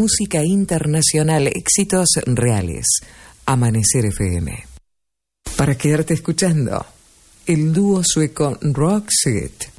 música internacional, éxitos reales. Amanecer FM. Para quedarte escuchando, el dúo sueco Roxette